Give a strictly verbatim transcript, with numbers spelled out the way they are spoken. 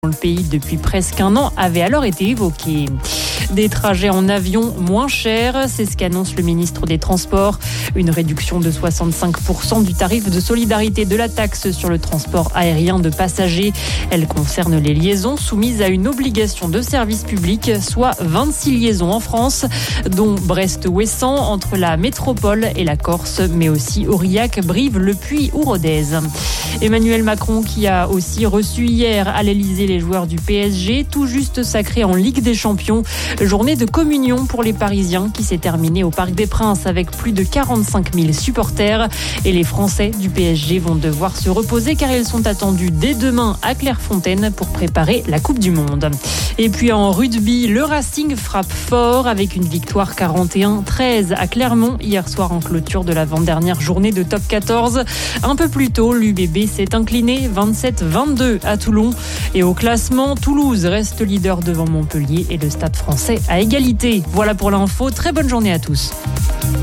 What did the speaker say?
Le pays depuis presque un an avait alors été évoqué. Des trajets en avion moins chers, c'est ce qu'annonce le ministre des Transports. Une réduction de soixante-cinq pour cent du tarif de solidarité de la taxe sur le transport aérien de passagers. Elle concerne les liaisons soumises à une obligation de service public, soit vingt-six liaisons en France, dont Brest-Ouessant entre la métropole et la Corse, mais aussi Aurillac, Brive, Le Puy ou Rodez. Emmanuel Macron qui a aussi reçu hier à l'Elysée les joueurs du P S G, tout juste sacrés en Ligue des Champions. Journée de communion pour les Parisiens qui s'est terminée au Parc des Princes avec plus de quarante-cinq mille supporters. Et les Français du P S G vont devoir se reposer car ils sont attendus dès demain à Clairefontaine pour préparer la Coupe du Monde. Et puis en rugby, le Racing frappe fort avec une victoire quarante et un à treize à Clermont hier soir en clôture de l'avant-dernière journée de top quatorze. Un peu plus tôt, l'U B B s'est incliné vingt-sept à vingt-deux à Toulon. Et au classement, Toulouse reste leader devant Montpellier et le Stade français à égalité. Voilà pour l'info. Très bonne journée à tous.